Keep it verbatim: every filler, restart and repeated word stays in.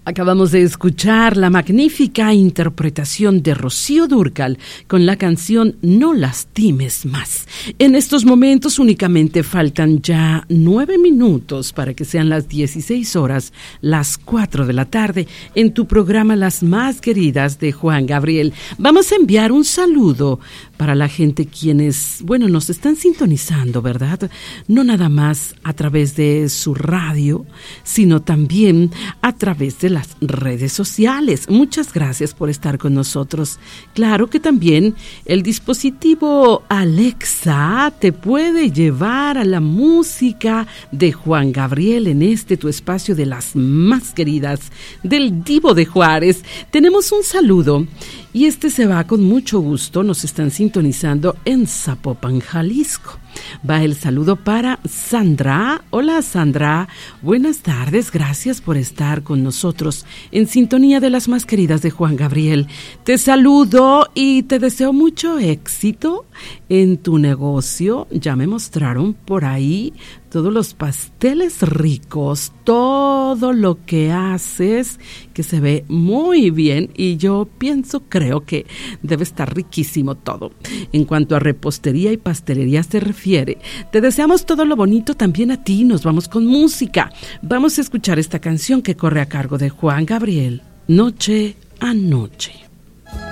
Acabamos de escuchar la magnífica interpretación de Rocío Dúrcal con la canción No lastimes más. En estos momentos únicamente faltan ya nueve minutos para que sean las dieciséis horas, las cuatro de la tarde, en tu programa Las Más Queridas de Juan Gabriel. Vamos a enviar un saludo para la gente quienes, bueno, nos están sintonizando, ¿verdad? No nada más a través de su radio, sino también a través de las redes sociales. Muchas gracias por estar con nosotros. Claro que también el dispositivo Alexa te puede llevar a la música de Juan Gabriel en este tu espacio de Las Más Queridas del Divo de Juárez. Tenemos un saludo y este se va con mucho gusto. Nos están sintonizando en Zapopan, Jalisco. Va el saludo para Sandra. Hola Sandra, buenas tardes, gracias por estar con nosotros en sintonía de Las Más Queridas de Juan Gabriel. Te saludo y te deseo mucho éxito en tu negocio. Ya me mostraron por ahí todos los pasteles ricos, todo lo que haces que se ve muy bien y yo pienso, creo que debe estar riquísimo todo. En cuanto a repostería y pastelería se refiere, te deseamos todo lo bonito también a ti. Nos vamos con música. Vamos a escuchar esta canción que corre a cargo de Juan Gabriel, Noche a Noche.